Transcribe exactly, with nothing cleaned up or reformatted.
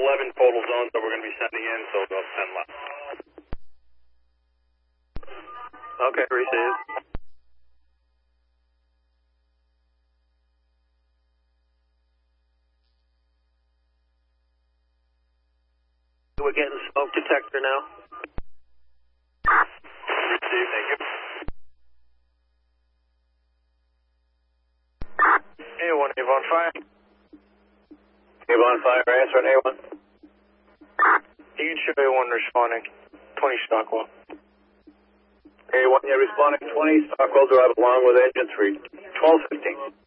eleven total zones that we're going to be sending in, so about ten left. Okay, receive. We're getting smoke detector now. Receive, thank you. A one, Avon fire. Avon fire, answer on A one. Eagle ship A one responding. twenty Stockwell. A one, yeah, responding twenty, Stockwell drive along with engine three. twelve fifteen.